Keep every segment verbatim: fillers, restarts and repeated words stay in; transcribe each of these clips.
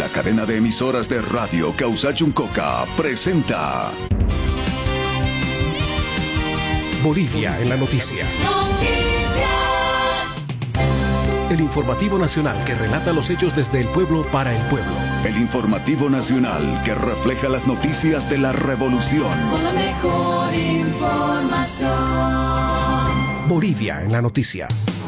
La cadena de emisoras de radio Causachuncoca presenta Bolivia en la noticia. El informativo nacional que relata los hechos desde el pueblo para el pueblo. El informativo nacional que refleja las noticias de la revolución. Con la mejor información. Bolivia en la noticia.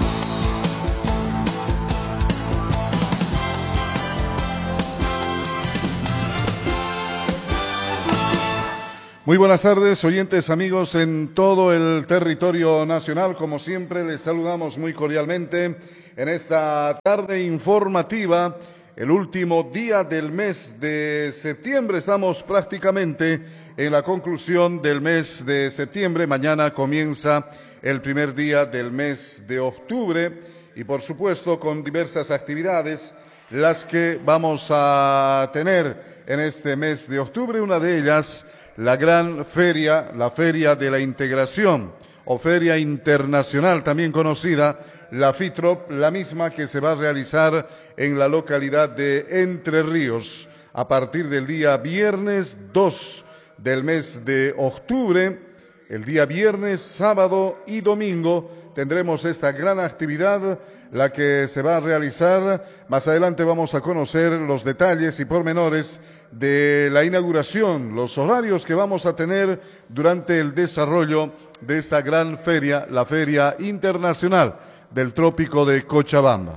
Muy buenas tardes, oyentes, amigos en todo el territorio nacional. Como siempre, les saludamos muy cordialmente en esta tarde informativa, el último día del mes de septiembre. Estamos prácticamente en la conclusión del mes de septiembre. Mañana comienza el primer día del mes de octubre y, por supuesto, con diversas actividades las que vamos a tener en este mes de octubre. Una de ellas, la gran feria, la Feria de la Integración o Feria Internacional, también conocida, la FITROP, la misma que se va a realizar en la localidad de Entre Ríos a partir del día viernes dos del mes de octubre. El día viernes, sábado y domingo tendremos esta gran actividad, la que se va a realizar. Más adelante vamos a conocer los detalles y pormenores de la inauguración, los horarios que vamos a tener durante el desarrollo de esta gran feria, la Feria Internacional del Trópico de Cochabamba.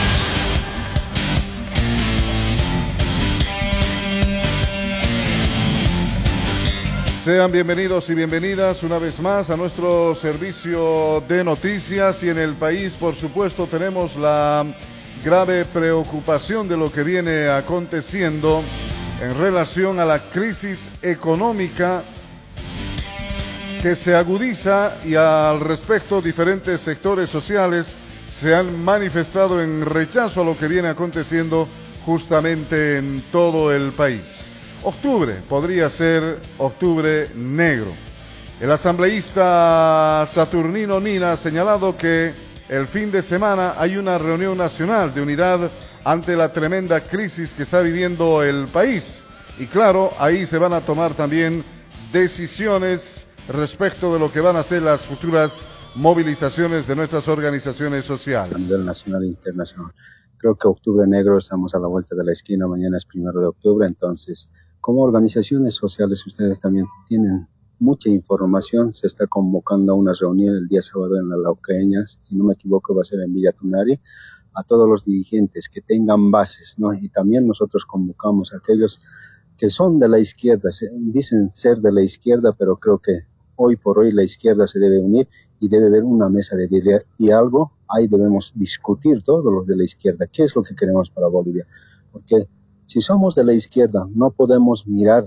Sean bienvenidos y bienvenidas una vez más a nuestro servicio de noticias. Y en el país, por supuesto, tenemos la grave preocupación de lo que viene aconteciendo en relación a la crisis económica que se agudiza, y al respecto diferentes sectores sociales se han manifestado en rechazo a lo que viene aconteciendo justamente en todo el país. Octubre podría ser octubre negro. El asambleísta Saturnino Nina ha señalado que el fin de semana hay una reunión nacional de unidad ante la tremenda crisis que está viviendo el país. Y claro, ahí se van a tomar también decisiones respecto de lo que van a ser las futuras movilizaciones de nuestras organizaciones sociales. A nivel nacional e internacional. Creo que octubre negro, estamos a la vuelta de la esquina, mañana es primero de octubre, entonces, como organizaciones sociales, ustedes también tienen mucha información. Se está convocando a una reunión el día sábado en la Lauqueña, si no me equivoco va a ser en Villa Tunari, a todos los dirigentes que tengan bases, ¿no? Y también nosotros convocamos a aquellos que son de la izquierda, se, dicen ser de la izquierda, pero creo que hoy por hoy la izquierda se debe unir y debe haber una mesa de diálogo. Ahí debemos discutir todos los de la izquierda, qué es lo que queremos para Bolivia. Porque si somos de la izquierda no podemos mirar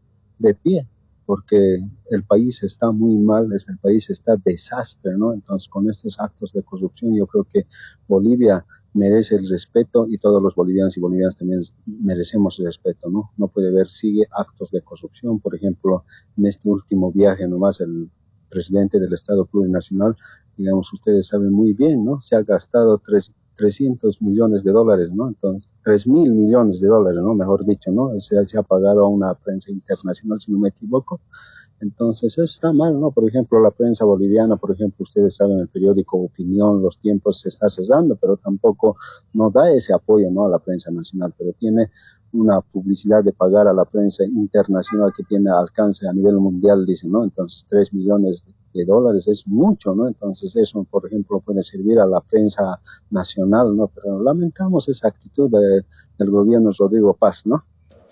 de pie, porque el país está muy mal, el país está desastre, ¿no? Entonces, con estos actos de corrupción, yo creo que Bolivia merece el respeto y todos los bolivianos y bolivianas también merecemos el respeto, ¿no? No puede haber, sigue actos de corrupción. Por ejemplo, en este último viaje nomás el presidente del Estado Plurinacional, digamos, ustedes saben muy bien, ¿no? Se ha gastado tres, trescientos millones de dólares, ¿no? Entonces, tres mil millones de dólares, ¿no? Mejor dicho, ¿no? Se, se ha pagado a una prensa internacional, si no me equivoco. Entonces, eso está mal, ¿no? Por ejemplo, la prensa boliviana, por ejemplo, ustedes saben, el periódico Opinión, Los Tiempos se está cerrando, pero tampoco no da ese apoyo, ¿no? A la prensa nacional, pero tiene una publicidad de pagar a la prensa internacional que tiene alcance a nivel mundial, dicen, ¿no? Entonces, tres millones de dólares es mucho, ¿no? Entonces, eso, por ejemplo, puede servir a la prensa nacional, ¿no? Pero lamentamos esa actitud de, del gobierno Rodrigo Paz, ¿no?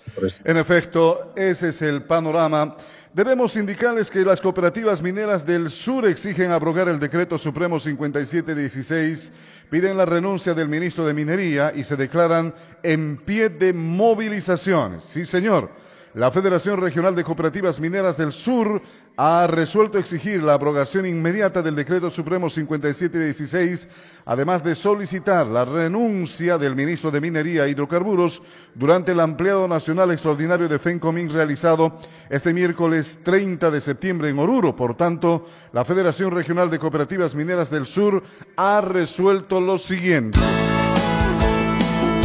En efecto, ese es el panorama. Debemos indicarles que las cooperativas mineras del sur exigen abrogar el decreto supremo cincuenta y siete dieciséis, piden la renuncia del ministro de Minería y se declaran en pie de movilizaciones. Sí, señor. La Federación Regional de Cooperativas Mineras del Sur ha resuelto exigir la abrogación inmediata del Decreto Supremo cincuenta y siete dieciséis, además de solicitar la renuncia del ministro de Minería e Hidrocarburos durante el ampliado nacional extraordinario de FENCOMIN realizado este miércoles treinta de septiembre en Oruro. Por tanto, la Federación Regional de Cooperativas Mineras del Sur ha resuelto lo siguiente.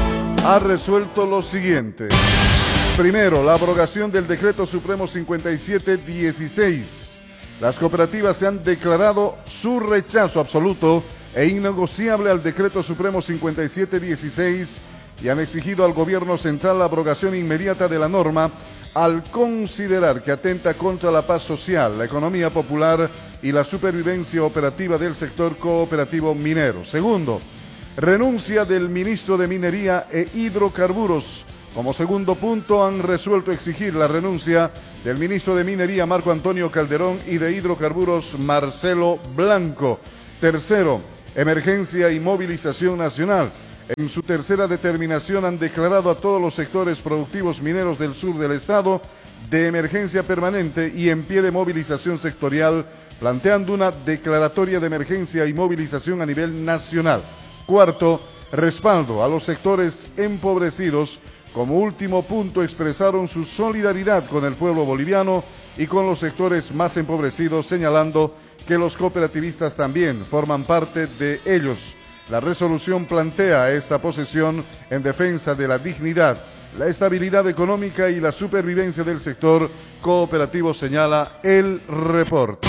ha resuelto lo siguiente. Primero, la abrogación del Decreto Supremo cincuenta y siete dieciséis. Las cooperativas se han declarado su rechazo absoluto e innegociable al Decreto Supremo cincuenta y siete dieciséis y han exigido al gobierno central la abrogación inmediata de la norma al considerar que atenta contra la paz social, la economía popular y la supervivencia operativa del sector cooperativo minero. Segundo, renuncia del ministro de Minería e Hidrocarburos. Como segundo punto, han resuelto exigir la renuncia del ministro de Minería, Marco Antonio Calderón, y de Hidrocarburos, Marcelo Blanco. Tercero, emergencia y movilización nacional. En su tercera determinación han declarado a todos los sectores productivos mineros del sur del estado de emergencia permanente y en pie de movilización sectorial, planteando una declaratoria de emergencia y movilización a nivel nacional. Cuarto, respaldo a los sectores empobrecidos. Como último punto, expresaron su solidaridad con el pueblo boliviano y con los sectores más empobrecidos, señalando que los cooperativistas también forman parte de ellos. La resolución plantea esta posición en defensa de la dignidad, la estabilidad económica y la supervivencia del sector cooperativo, señala el reporte.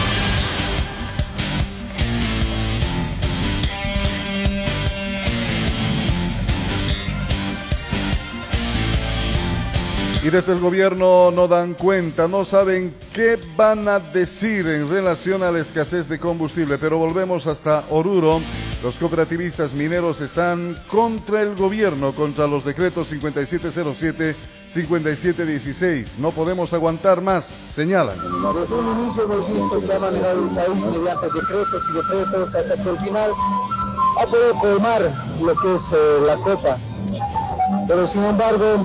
Y desde el gobierno no dan cuenta, no saben qué van a decir en relación a la escasez de combustible. Pero volvemos hasta Oruro. Los cooperativistas mineros están contra el gobierno, contra los decretos cincuenta y siete cero siete, cincuenta y siete dieciséis. No podemos aguantar más, señalan. Desde un inicio hemos visto que ha manejado el país mediante decretos y decretos hasta que al final ha podido colmar lo que es eh, la copa. Pero sin embargo,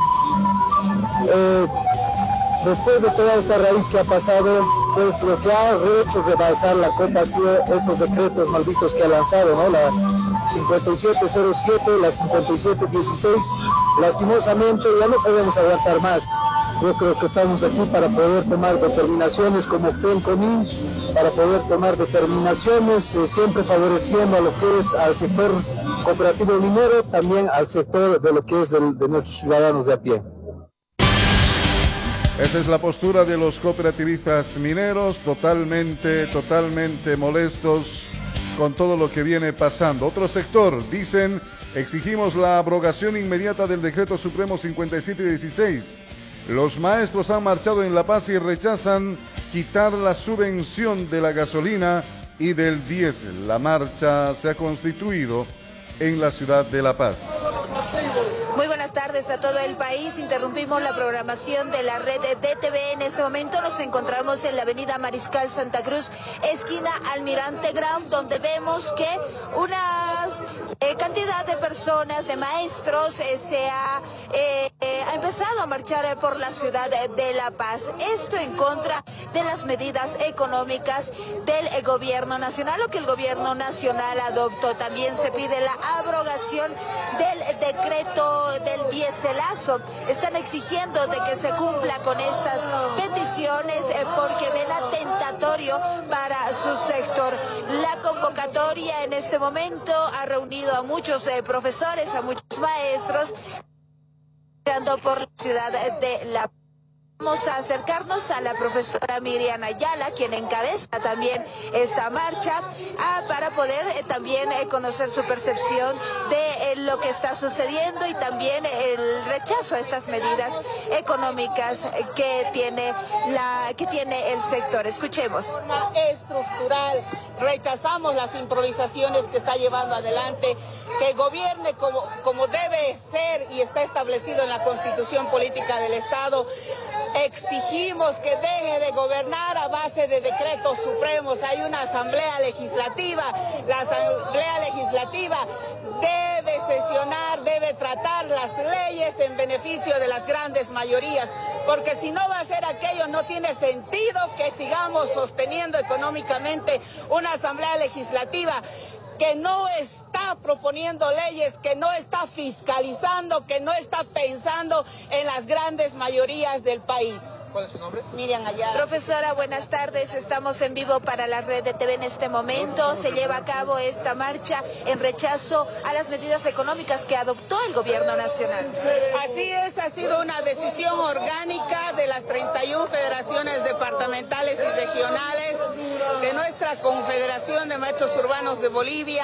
Eh, después de toda esta raíz que ha pasado, pues lo que ha hecho rebalsar la copa ha sido estos decretos malditos que ha lanzado, ¿no? La cincuenta y siete cero siete, la cincuenta y siete dieciséis. Lastimosamente ya no podemos aguantar más. Yo creo que estamos aquí para poder tomar determinaciones como FENCOMIN, para poder tomar determinaciones eh, siempre favoreciendo a lo que es al sector cooperativo minero, también al sector de lo que es de, de nuestros ciudadanos de a pie. Esa es la postura de los cooperativistas mineros, totalmente, totalmente molestos con todo lo que viene pasando. Otro sector, dicen, exigimos la abrogación inmediata del Decreto Supremo cincuenta y siete dieciséis. Los maestros han marchado en La Paz y rechazan quitar la subvención de la gasolina y del diésel. La marcha se ha constituido en la ciudad de La Paz. Muy buenas tardes a todo el país. Interrumpimos la programación de la red de D T V. En este momento nos encontramos en la avenida Mariscal Santa Cruz, esquina Almirante Brown, donde vemos que una eh, cantidad de personas, de maestros, eh, se ha, eh, eh, ha empezado a marchar eh, por la ciudad de La Paz. Esto en contra de las medidas económicas del eh, gobierno nacional, lo que el gobierno nacional adoptó. También se pide la abrogación del eh, decreto del diéselazo. Están exigiendo de que se cumpla con estas peticiones eh, porque ven atentatorio para su sector. La convocatoria en este momento ha reunido a muchos eh, profesores, a muchos maestros, por la ciudad de La Paz. Vamos a acercarnos a la profesora Miriam Ayala, quien encabeza también esta marcha, ah, para poder eh, también eh, conocer su percepción de eh, lo que está sucediendo y también el rechazo a estas medidas económicas eh, que tiene la que tiene el sector. Escuchemos. De forma estructural, rechazamos las improvisaciones que está llevando adelante, que gobierne como, como debe ser y está establecido en la Constitución Política del Estado. Exigimos que deje de gobernar a base de decretos supremos. Hay una asamblea legislativa. La asamblea legislativa debe sesionar, debe tratar las leyes en beneficio de las grandes mayorías, porque si no va a ser aquello, no tiene sentido que sigamos sosteniendo económicamente una asamblea legislativa que no está proponiendo leyes, que no está fiscalizando, que no está pensando en las grandes mayorías del país. ¿Cuál es su nombre? Miriam Ayala. Profesora, buenas tardes. Estamos en vivo para la red de T V en este momento. Se lleva a cabo esta marcha en rechazo a las medidas económicas que adoptó el gobierno nacional. Así es, ha sido una decisión orgánica de las treinta y una federaciones departamentales y regionales de nuestra Confederación de Maestros Urbanos de Bolivia.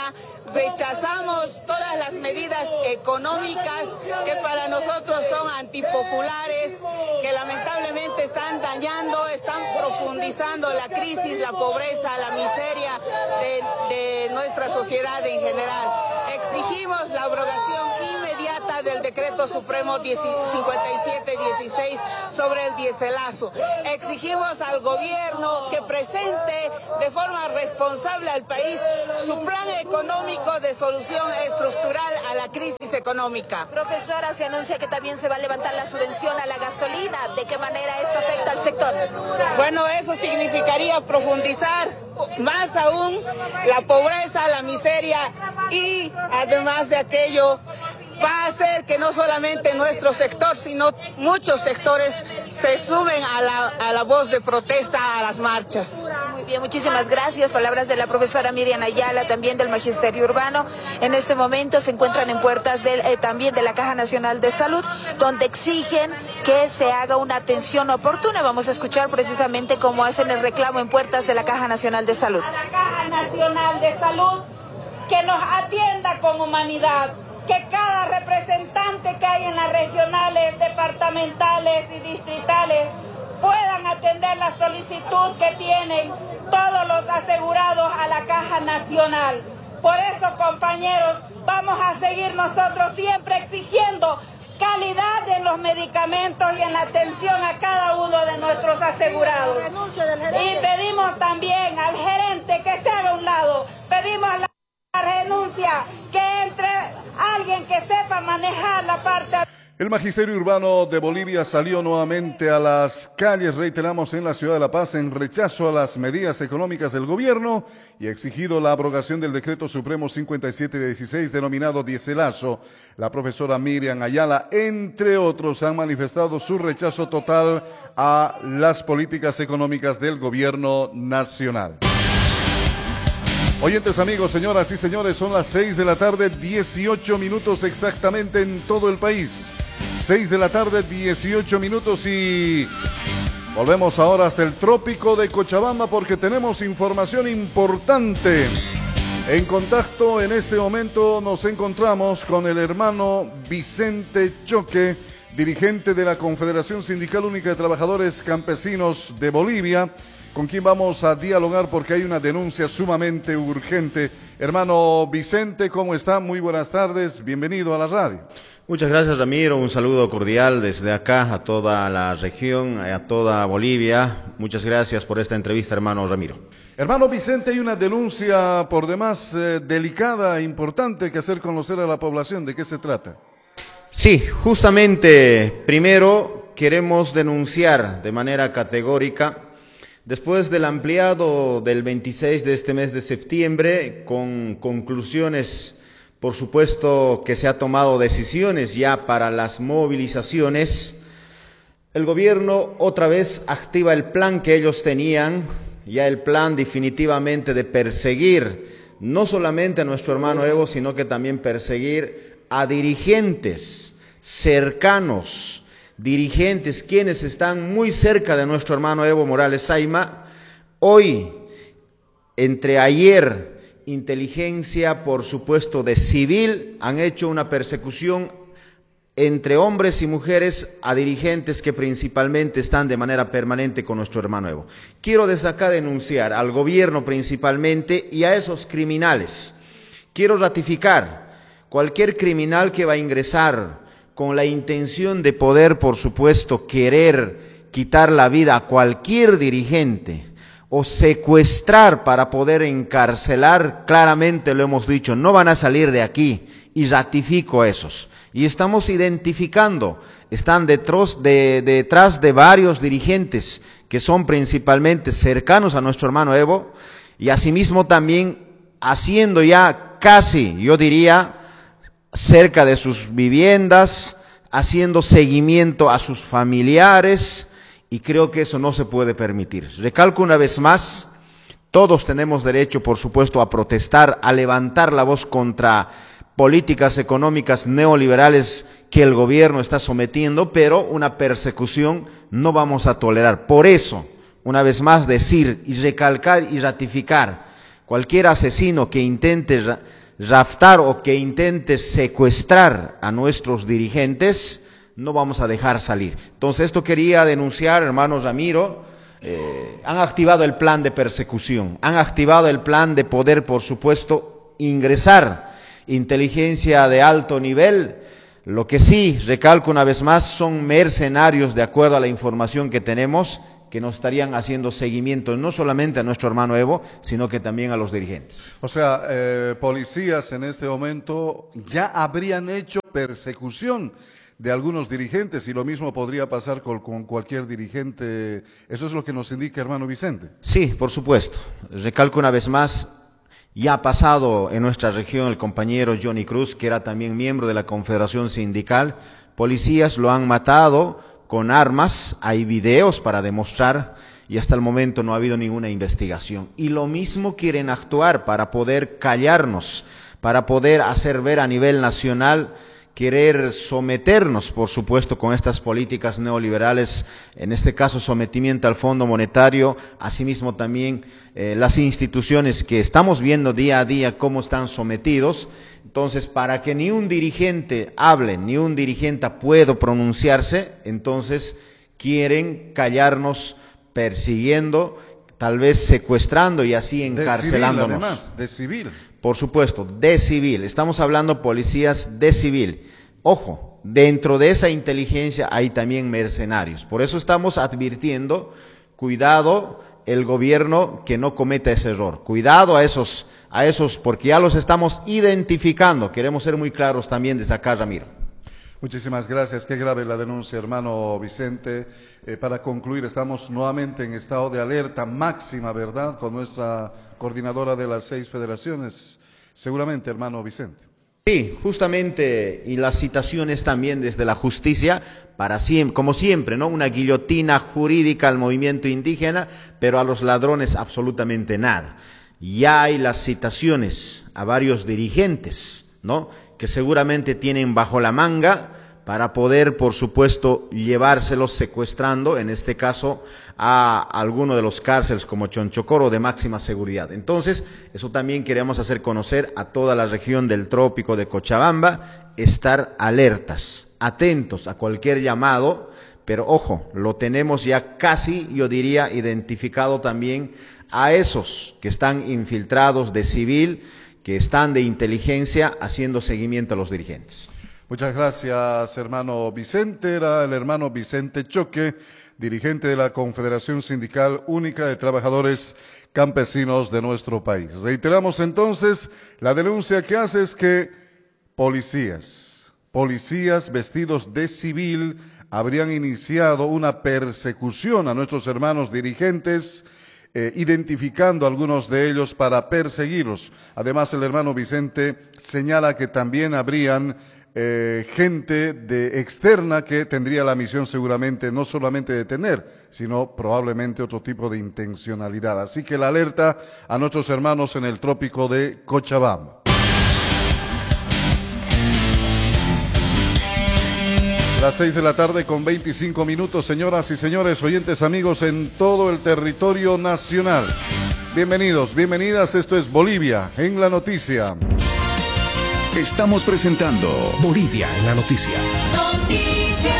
Rechazamos todas las medidas económicas que para nosotros son antipopulares, que lamentablemente están dañando, están profundizando la crisis, la pobreza, la miseria de, de nuestra sociedad en general. Exigimos la abrogación inmediata del Decreto Supremo cincuenta y siete dieciséis sobre el diéselazo. Exigimos al gobierno que presente de forma responsable al país su plan económico de solución estructural a la crisis económica. Profesora, se anuncia que también se va a levantar la subvención a la gasolina. ¿De qué manera esto afecta al sector? Bueno, eso significaría profundizar más aún la pobreza, la miseria y además de aquello va a hacer que no solamente nuestro sector, sino muchos sectores se sumen a la, a la voz de protesta a las marchas. Muy bien, muchísimas gracias. Palabras de la profesora Miriam Ayala, también del Magisterio Urbano. En este momento se encuentran en puertas del, eh, también de la Caja Nacional de Salud, donde exigen que se haga una atención oportuna. Vamos a escuchar precisamente cómo hacen el reclamo en puertas de la Caja Nacional de Salud. A la Caja Nacional de Salud, que nos atienda con humanidad, que cada representante que hay en las regionales, departamentales y distritales puedan atender la solicitud que tienen todos los asegurados a la Caja Nacional. Por eso, compañeros, vamos a seguir nosotros siempre exigiendo calidad en los medicamentos y en la atención a cada uno de nuestros asegurados. Y pedimos también al gerente que se haga a un lado, pedimos la renuncia, que entre alguien que sepa manejar la parte. El Magisterio Urbano de Bolivia salió nuevamente a las calles, reiteramos, en la ciudad de La Paz, en rechazo a las medidas económicas del gobierno y ha exigido la abrogación del Decreto Supremo cincuenta y siete dieciséis denominado diéselazo. La profesora Miriam Ayala, entre otros, han manifestado su rechazo total a las políticas económicas del gobierno nacional. Oyentes, amigos, señoras y señores, son las seis de la tarde, dieciocho minutos exactamente en todo el país. seis de la tarde, dieciocho minutos y volvemos ahora hasta el trópico de Cochabamba porque tenemos información importante. En contacto en este momento nos encontramos con el hermano Vicente Choque, dirigente de la Confederación Sindical Única de Trabajadores Campesinos de Bolivia, con quien vamos a dialogar porque hay una denuncia sumamente urgente. Hermano Vicente, ¿cómo está? Muy buenas tardes, bienvenido a la radio. Muchas gracias, Ramiro, un saludo cordial desde acá a toda la región, a toda Bolivia. Muchas gracias por esta entrevista, hermano Ramiro. Hermano Vicente, hay una denuncia por demás eh, delicada e importante que hacer conocer a la población. ¿De qué se trata? Sí, justamente, primero queremos denunciar de manera categórica. Después del ampliado del veintiséis de este mes de septiembre, con conclusiones, por supuesto que se ha tomado decisiones ya para las movilizaciones, el gobierno otra vez activa el plan que ellos tenían, ya el plan definitivamente de perseguir no solamente a nuestro hermano Evo, sino que también perseguir a dirigentes cercanos, dirigentes quienes están muy cerca de nuestro hermano Evo Morales Saima. Hoy, entre ayer, inteligencia, por supuesto, de civil, han hecho una persecución entre hombres y mujeres a dirigentes que principalmente están de manera permanente con nuestro hermano Evo. Quiero desde acá denunciar al gobierno principalmente y a esos criminales. Quiero ratificar cualquier criminal que va a ingresar con la intención de poder, por supuesto, querer quitar la vida a cualquier dirigente o secuestrar para poder encarcelar, claramente lo hemos dicho, no van a salir de aquí, y ratifico esos. Y estamos identificando, están detrás de, detrás de varios dirigentes que son principalmente cercanos a nuestro hermano Evo, y asimismo también haciendo ya casi, yo diría, cerca de sus viviendas, haciendo seguimiento a sus familiares y creo que eso no se puede permitir. Recalco una vez más, todos tenemos derecho, por supuesto, a protestar, a levantar la voz contra políticas económicas neoliberales que el gobierno está sometiendo, pero una persecución no vamos a tolerar. Por eso, una vez más, decir y recalcar y ratificar, cualquier asesino que intente raptar o que intente secuestrar a nuestros dirigentes, no vamos a dejar salir. Entonces, esto quería denunciar, hermano Ramiro. Eh, han activado el plan de persecución, han activado el plan de poder, por supuesto, ingresar inteligencia de alto nivel. Lo que sí, recalco una vez más, son mercenarios, de acuerdo a la información que tenemos, que nos estarían haciendo seguimiento no solamente a nuestro hermano Evo, sino que también a los dirigentes. O sea, eh, policías en este momento ya habrían hecho persecución de algunos dirigentes, y lo mismo podría pasar con, con cualquier dirigente. ¿Eso es lo que nos indica, hermano Vicente? Sí, por supuesto. Recalco una vez más, ya ha pasado en nuestra región el compañero Johnny Cruz, que era también miembro de la Confederación Sindical. Policías lo han matado con armas, hay videos para demostrar, y hasta el momento no ha habido ninguna investigación. Y lo mismo quieren actuar para poder callarnos, para poder hacer ver a nivel nacional, querer someternos, por supuesto, con estas políticas neoliberales, en este caso sometimiento al Fondo Monetario, asimismo también eh, las instituciones que estamos viendo día a día cómo están sometidos. Entonces, para que ni un dirigente hable, ni un dirigente pueda pronunciarse, entonces quieren callarnos, persiguiendo, tal vez secuestrando y así encarcelándonos. De civil, además, de civil. Por supuesto, de civil. Estamos hablando policías de civil. Ojo, dentro de esa inteligencia hay también mercenarios. Por eso estamos advirtiendo, cuidado el gobierno que no cometa ese error. Cuidado a esos, a esos, porque ya los estamos identificando. Queremos ser muy claros también desde acá, Ramiro. Muchísimas gracias. Qué grave la denuncia, hermano Vicente. Eh, para concluir, estamos nuevamente en estado de alerta máxima, ¿verdad?, con nuestra coordinadora de las seis federaciones. Seguramente, hermano Vicente. Sí, justamente, y las citaciones también desde la justicia, para siempre, como siempre, ¿no? Una guillotina jurídica al movimiento indígena, pero a los ladrones absolutamente nada. Ya hay las citaciones a varios dirigentes, ¿no?, que seguramente tienen bajo la manga para poder, por supuesto, llevárselos secuestrando, en este caso, a alguno de los cárceles como Chonchocoro de máxima seguridad. Entonces, eso también queremos hacer conocer a toda la región del trópico de Cochabamba, estar alertas, atentos a cualquier llamado, pero ojo, lo tenemos ya casi, yo diría, identificado también a esos que están infiltrados de civil, que están de inteligencia haciendo seguimiento a los dirigentes. Muchas gracias, hermano Vicente. Era el hermano Vicente Choque, dirigente de la Confederación Sindical Única de Trabajadores Campesinos de nuestro país. Reiteramos entonces, la denuncia que hace es que policías, policías vestidos de civil habrían iniciado una persecución a nuestros hermanos dirigentes, Eh, identificando a algunos de ellos para perseguirlos. Además, el hermano Vicente señala que también habrían eh, gente de externa que tendría la misión seguramente no solamente de detener, sino probablemente otro tipo de intencionalidad. Así que la alerta a nuestros hermanos en el trópico de Cochabamba. Las seis de la tarde con veinticinco minutos, señoras y señores, oyentes, amigos en todo el territorio nacional. Bienvenidos, bienvenidas, esto es Bolivia en la noticia. Estamos presentando Bolivia en la noticia. Noticias.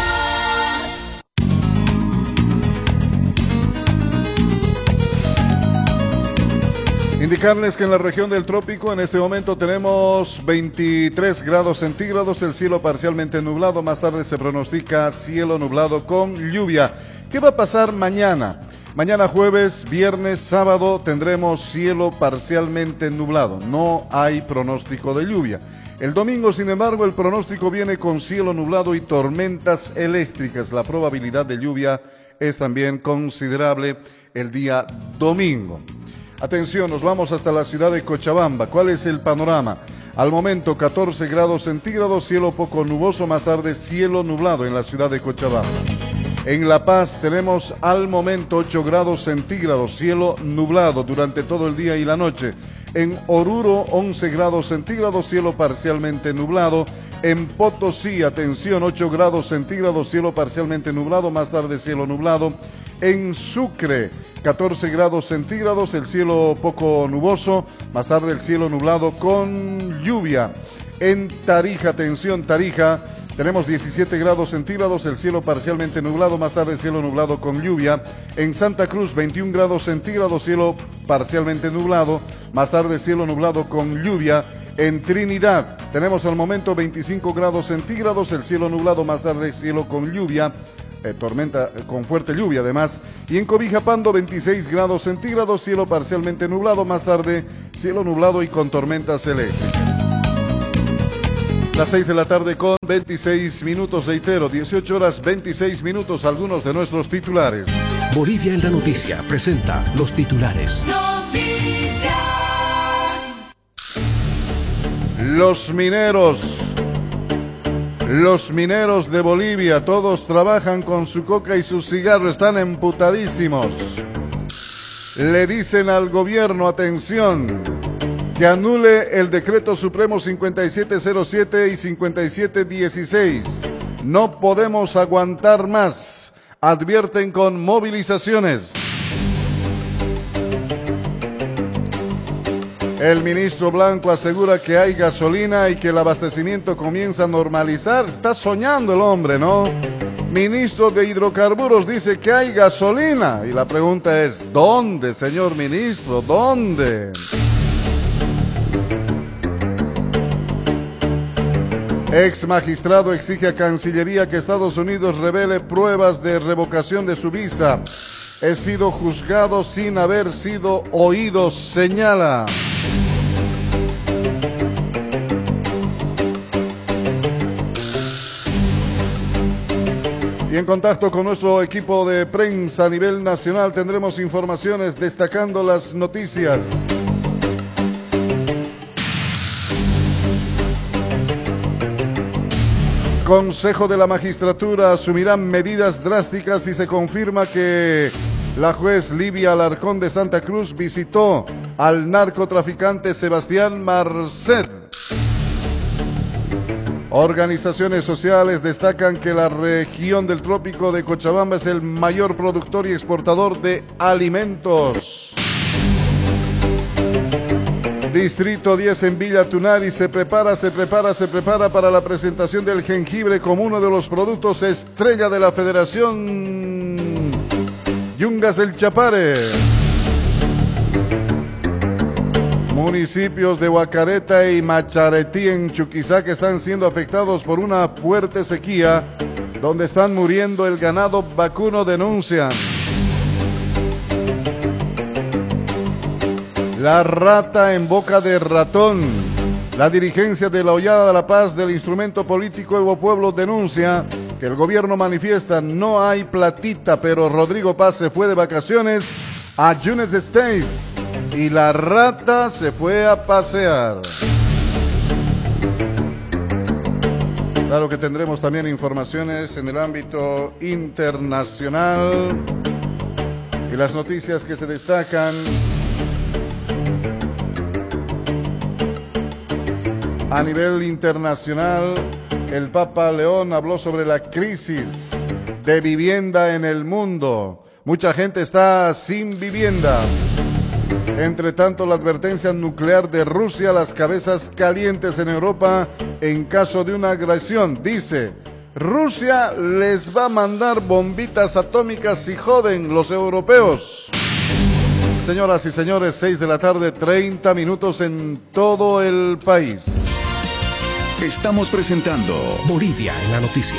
Indicarles que en la región del trópico en este momento tenemos veintitrés grados centígrados, el cielo parcialmente nublado, más tarde se pronostica cielo nublado con lluvia. ¿Qué va a pasar mañana? Mañana jueves, viernes, sábado tendremos cielo parcialmente nublado, no hay pronóstico de lluvia. El domingo, sin embargo, el pronóstico viene con cielo nublado y tormentas eléctricas. La probabilidad de lluvia es también considerable el día domingo. Atención, nos vamos hasta la ciudad de Cochabamba. ¿Cuál es el panorama? Al momento catorce grados centígrados, cielo poco nuboso, más tarde cielo nublado en la ciudad de Cochabamba. En La Paz tenemos al momento ocho grados centígrados, cielo nublado durante todo el día y la noche. En Oruro, once grados centígrados, cielo parcialmente nublado. En Potosí, atención, ocho grados centígrados, cielo parcialmente nublado, más tarde cielo nublado. En Sucre, catorce grados centígrados, el cielo poco nuboso, más tarde el cielo nublado con lluvia. En Tarija, atención, Tarija, tenemos diecisiete grados centígrados, el cielo parcialmente nublado, más tarde cielo nublado con lluvia. En Santa Cruz, veintiún grados centígrados, cielo parcialmente nublado, más tarde cielo nublado con lluvia. En Trinidad, tenemos al momento veinticinco grados centígrados, el cielo nublado, más tarde cielo con lluvia. Eh, tormenta eh, con fuerte lluvia además. Y en Cobijapando, veintiséis grados centígrados, cielo parcialmente nublado, más tarde cielo nublado y con tormentas eléctricas. Las seis de la tarde con veintiséis minutos, reitero, dieciocho horas veintiséis minutos, algunos de nuestros titulares. Bolivia en la noticia presenta los titulares. Noticias. Los mineros, los mineros de Bolivia, todos trabajan con su coca y su cigarro, están emputadísimos. Le dicen al gobierno, atención, que anule el decreto supremo cincuenta y siete cero siete y cincuenta y siete dieciséis. No podemos aguantar más, advierten con movilizaciones. El ministro Blanco asegura que hay gasolina y que el abastecimiento comienza a normalizar. Está soñando el hombre, ¿no? Ministro de Hidrocarburos dice que hay gasolina. Y la pregunta es, ¿dónde, señor ministro? ¿Dónde? Ex magistrado exige a Cancillería que Estados Unidos revele pruebas de revocación de su visa. He sido juzgado sin haber sido oído, señala. Y en contacto con nuestro equipo de prensa a nivel nacional tendremos informaciones destacando las noticias. Consejo de la Magistratura asumirán medidas drásticas si se confirma que la juez Livia Alarcón de Santa Cruz visitó al narcotraficante Sebastián Marcet. Organizaciones sociales destacan que la región del trópico de Cochabamba es el mayor productor y exportador de alimentos. Distrito diez en Villa Tunari se prepara, se prepara, se prepara para la presentación del jengibre como uno de los productos estrella de la Federación Yungas del Chapare. Municipios de Huacareta y Macharetí en Chuquisaca están siendo afectados por una fuerte sequía, donde están muriendo el ganado vacuno, denuncian. La rata en boca de ratón. La dirigencia de la Hollada de la Paz del instrumento político Evo Pueblo denuncia que el gobierno manifiesta no hay platita, pero Rodrigo Paz se fue de vacaciones a United States y la rata se fue a pasear. Claro que tendremos también informaciones en el ámbito internacional y las noticias que se destacan. A nivel internacional, el Papa León habló sobre la crisis de vivienda en el mundo. Mucha gente está sin vivienda. Entre tanto, la advertencia nuclear de Rusia, las cabezas calientes en Europa en caso de una agresión. Dice, Rusia les va a mandar bombitas atómicas si joden los europeos. Señoras y señores, seis de la tarde, treinta minutos en todo el país. Estamos presentando Bolivia en la noticia.